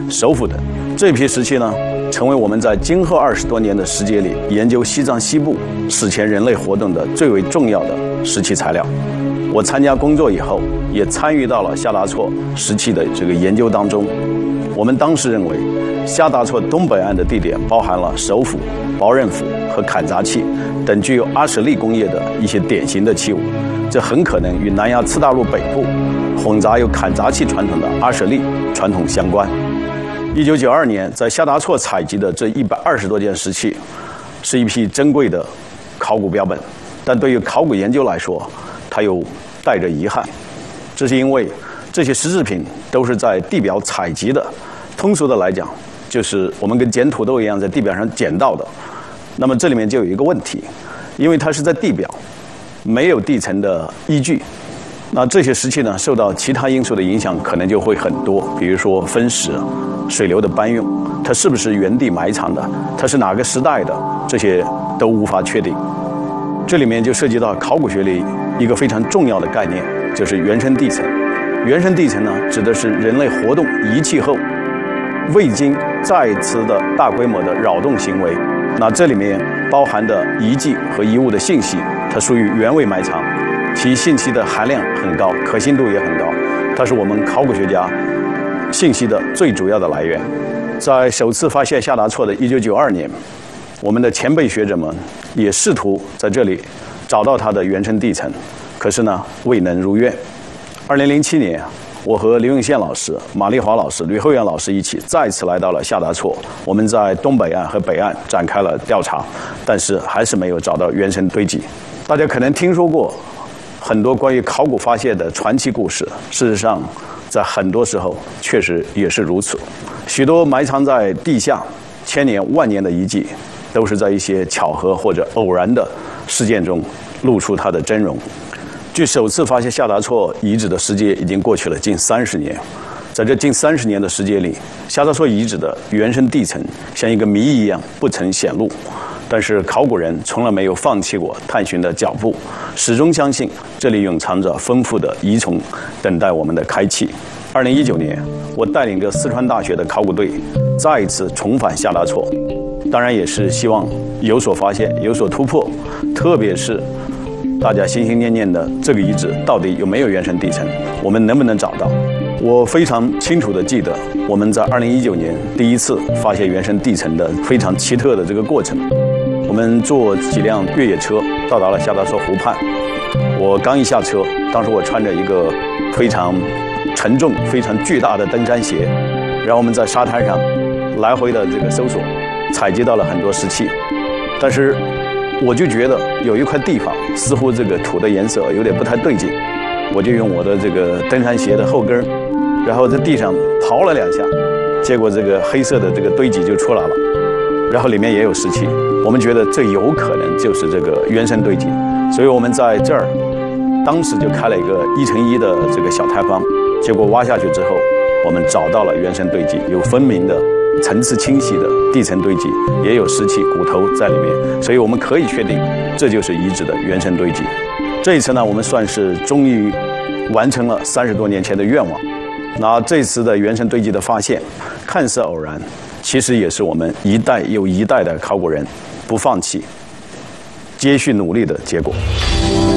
首府等。这批石器呢，成为我们在今后20多年的时间里研究西藏西部史前人类活动的最为重要的石器材料。我参加工作以后，也参与到了夏达措石器的这个研究当中。我们当时认为，夏达措东北岸的地点包含了首府、包刃府和坎扎器等具有阿什利工业的一些典型的器物，这很可能与南亚次大陆北部混杂有坎扎器传统的阿什利传统相关。1992年，在夏达措采集的这120多件石器，是一批珍贵的考古标本，但对于考古研究来说，它又带着遗憾。这是因为这些石制品都是在地表采集的，通俗的来讲，就是我们跟捡土豆一样在地表上捡到的。那么这里面就有一个问题，因为它是在地表，没有地层的依据。那这些石器呢，受到其他因素的影响，可能就会很多，比如说分石、水流的搬运，它是不是原地埋藏的，它是哪个时代的，这些都无法确定。这里面就涉及到考古学里一个非常重要的概念，就是原生地层。原生地层呢，指的是人类活动遗弃后，未经再次的大规模的扰动行为。那这里面包含的遗迹和遗物的信息，它属于原位埋藏。其信息的含量很高，可信度也很高，它是我们考古学家信息的最主要的来源。在首次发现夏达措的1992年，我们的前辈学者们也试图在这里找到它的原生地层，可是呢，未能如愿。2007年，我和刘永宪老师、马丽华老师、吕厚元老师一起再次来到了夏达措，我们在东北岸和北岸展开了调查，但是还是没有找到原生堆积。大家可能听说过很多关于考古发现的传奇故事，事实上，在很多时候确实也是如此。许多埋藏在地下千年万年的遗迹，都是在一些巧合或者偶然的事件中露出它的真容。距首次发现夏达措遗址的时间已经过去了近30年，在这近30年的时间里，夏达措遗址的原生地层像一个谜一样不曾显露。但是考古人从来没有放弃过探寻的脚步，始终相信这里蕴藏着丰富的遗存，等待我们的开启。2019年，我带领着四川大学的考古队再一次重返夏达措，当然也是希望有所发现、有所突破，特别是大家心心念念的这个遗址到底有没有原生地层，我们能不能找到？我非常清楚地记得我们在2019年第一次发现原生地层的非常奇特的这个过程。我们坐几辆越野车到达了夏达措湖畔，我刚一下车，当时我穿着一个非常沉重、非常巨大的登山鞋，然后我们在沙滩上来回的这个搜索，采集到了很多石器，但是我就觉得有一块地方似乎这个土的颜色有点不太对劲，我就用我的这个登山鞋的后跟，然后在地上刨了2下，结果这个黑色的这个堆积就出来了，然后里面也有石器，我们觉得这有可能就是这个原生堆积，所以我们在这儿当时就开了一个1乘1的这个小塌方，结果挖下去之后，我们找到了原生堆积，有分明的层次清晰的地层堆积，也有石器骨头在里面，所以我们可以确定这就是遗址的原生堆积。这一次呢，我们算是终于完成了30多年前的愿望。那这次的原生堆积的发现看似偶然，其实也是我们一代又一代的考古人不放弃、接续努力的结果。